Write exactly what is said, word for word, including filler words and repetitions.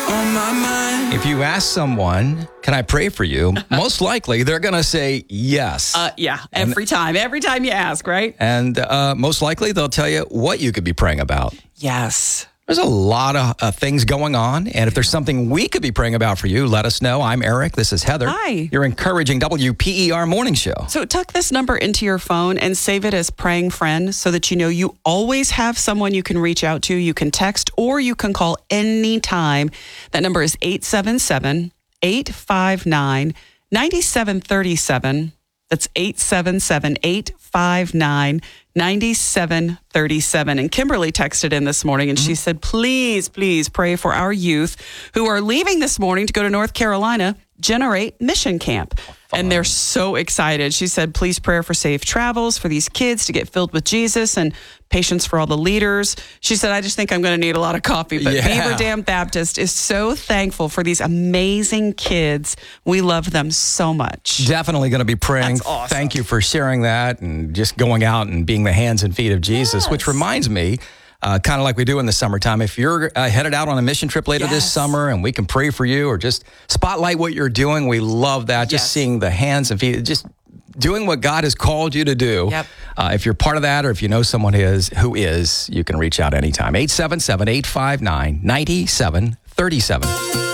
on my mind. If you ask someone, can I pray for you? Most likely they're going to say yes. Uh, yeah, every and, time. Every time you ask, right? And uh, most likely they'll tell you what you could be praying about. Yes. There's a lot of uh, things going on. And if there's something we could be praying about for you, let us know. I'm Eric. This is Heather. Hi. Your encouraging W P E R morning show. So tuck this number into your phone and save it as praying friend so that you know you always have someone you can reach out to. You can text or you can call anytime. That number is eight seven seven, eight five nine, nine seven three seven. That's eight seven seven, eight five nine, nine seven three seven. And Kimberly texted in this morning and mm-hmm. she said, please, please pray for our youth who are leaving this morning to go to North Carolina Generate Mission Camp. Fun. And they're so excited. She said, please pray for safe travels for these kids to get filled with Jesus and patience for all the leaders. She said, I just think I'm going to need a lot of coffee. But yeah. Beaver Dam Baptist is so thankful for these amazing kids. We love them so much. Definitely going to be praying. That's awesome. Thank you for sharing that and just going out and being the hands and feet of Jesus, yes. which reminds me, Uh, kind of like we do in the summertime. If you're uh, headed out on a mission trip later yes. this summer and we can pray for you or just spotlight what you're doing, we love that. Just yes. seeing the hands and feet, just doing what God has called you to do. Yep. Uh, if you're part of that or if you know someone is who is, you can reach out anytime. eight seven seven, eight five nine, nine seven three seven.